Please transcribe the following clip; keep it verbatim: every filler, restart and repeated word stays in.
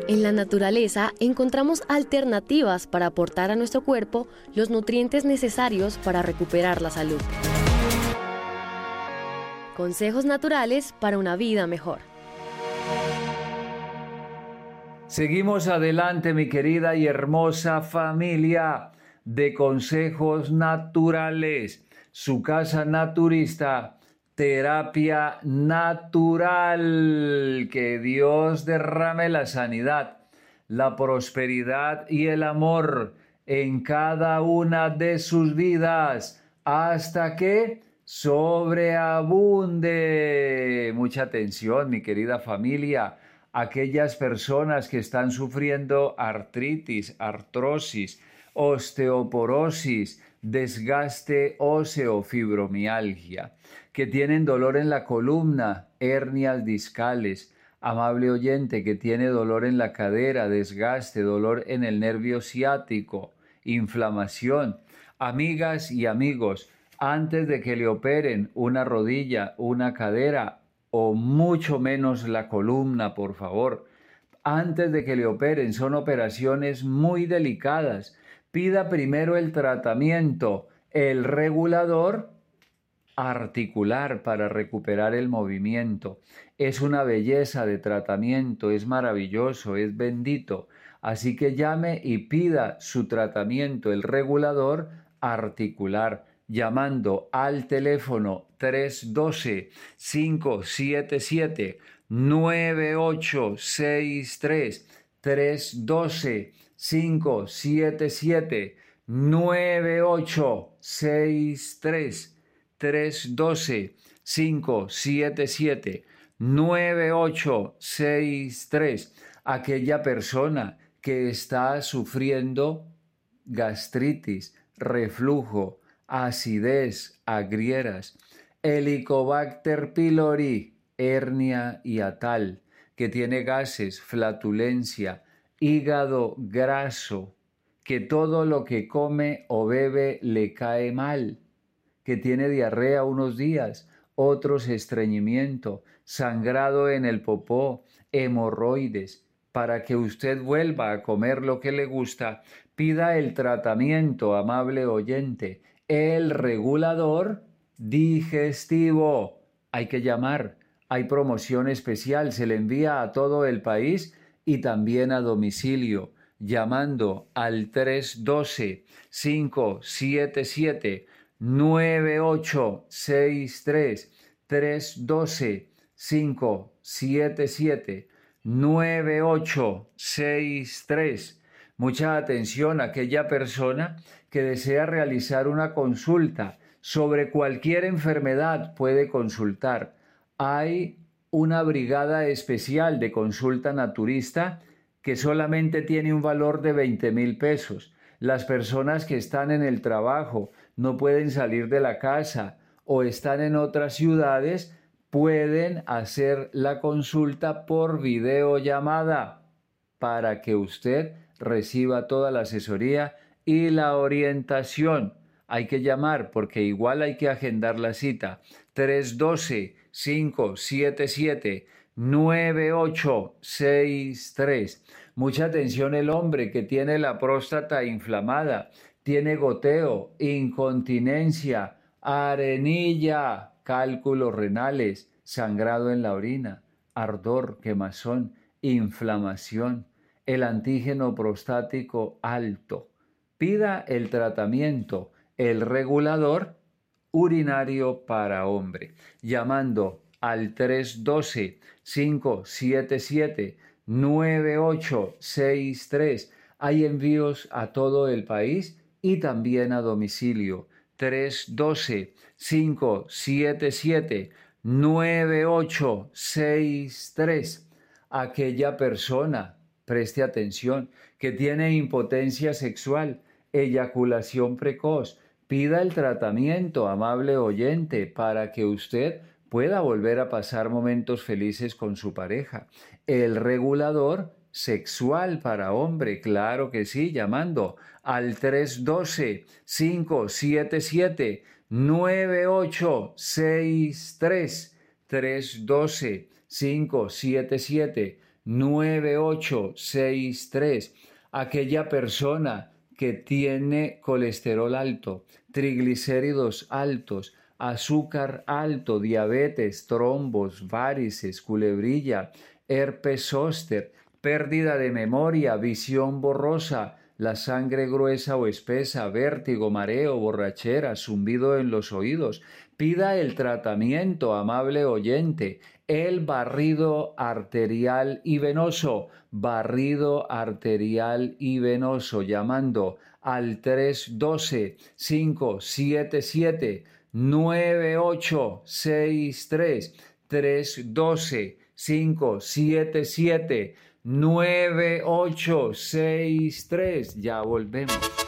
En la naturaleza encontramos alternativas para aportar a nuestro cuerpo los nutrientes necesarios para recuperar la salud. Consejos naturales para una vida mejor. Seguimos adelante, mi querida y hermosa familia de Consejos Naturales, su casa naturista, terapia natural. Que Dios derrame la sanidad, la prosperidad y el amor en cada una de sus vidas hasta que sobreabunde. Mucha atención, mi querida familia. Aquellas personas que están sufriendo artritis, artrosis, osteoporosis, desgaste óseo, fibromialgia, que tienen dolor en la columna, hernias discales, amable oyente, que tiene dolor en la cadera, desgaste, dolor en el nervio ciático, inflamación. Amigas y amigos, antes de que le operen una rodilla, una cadera, o mucho menos la columna, por favor, antes de que le operen, son operaciones muy delicadas. Pida primero el tratamiento, el regulador articular para recuperar el movimiento. Es una belleza de tratamiento, es maravilloso, es bendito. Así que llame y pida su tratamiento, el regulador articular, llamando al teléfono tres uno dos, cinco siete siete, nueve ocho seis tres, tres uno dos, cinco siete siete, nueve ocho seis tres, tres uno dos, cinco siete siete, nueve ocho seis tres. Aquella persona que está sufriendo gastritis, reflujo, acidez, agrieras, Helicobacter pylori, hernia hiatal, que tiene gases, flatulencia, hígado graso, que todo lo que come o bebe le cae mal, que tiene diarrea unos días, otros estreñimiento, sangrado en el popó, hemorroides. Para que usted vuelva a comer lo que le gusta, pida el tratamiento, amable oyente, el regulador digestivo. Hay que llamar, hay promoción especial, se le envía a todo el país y también a domicilio, llamando al tres uno dos, cinco siete siete, nueve ocho seis tres, tres uno dos, cinco siete siete, nueve ocho seis tres. Mucha atención a aquella persona que desea realizar una consulta sobre cualquier enfermedad, puede consultar. Hay una brigada especial de consulta naturista que solamente tiene un valor de veinte mil pesos. Las personas que están en el trabajo, no pueden salir de la casa o están en otras ciudades, pueden hacer la consulta por videollamada para que usted reciba toda la asesoría y la orientación. Hay que llamar porque igual hay que agendar la cita. tres uno dos, cinco siete siete, nueve ocho seis tres. Mucha atención, el hombre que tiene la próstata inflamada, tiene goteo, incontinencia, arenilla, cálculos renales, sangrado en la orina, ardor, quemazón, inflamación, el antígeno prostático alto. Pida el tratamiento, el regulador urinario para hombre, llamando al tres uno dos, cinco siete siete, nueve ocho seis tres. Hay envíos a todo el país y también a domicilio. tres uno dos, cinco siete siete, nueve ocho seis tres. Aquella persona, preste atención, que tiene impotencia sexual, eyaculación precoz, pida el tratamiento, amable oyente, para que usted pueda volver a pasar momentos felices con su pareja. El regulador sexual para hombre, claro que sí, llamando al tres uno dos, cinco siete siete, nueve ocho seis tres, tres uno dos, cinco siete siete, nueve ocho seis tres. Aquella persona que tiene colesterol alto, triglicéridos altos, azúcar alto, diabetes, trombos, varices, culebrilla, herpes zóster, pérdida de memoria, visión borrosa, la sangre gruesa o espesa, vértigo, mareo, borrachera, zumbido en los oídos. Pida el tratamiento, amable oyente, el barrido arterial y venoso, barrido arterial y venoso, llamando al tres uno dos, cinco siete siete, nueve ocho seis tres, tres uno dos, cinco siete siete, nueve ocho seis tres. Ya volvemos.